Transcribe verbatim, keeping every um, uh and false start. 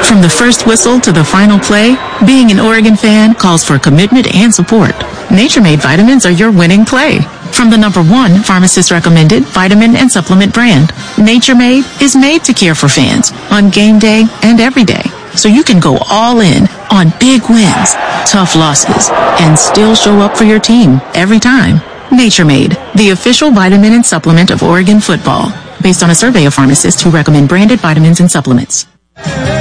From the first whistle to the final play, being an Oregon fan calls for commitment and support. Nature Made vitamins are your winning play. From the number one pharmacist-recommended vitamin and supplement brand, Nature Made is made to care for fans on game day and every day. So you can go all in on big wins, tough losses, and still show up for your team every time. Nature Made, the official vitamin and supplement of Oregon football, based on a survey of pharmacists who recommend branded vitamins and supplements.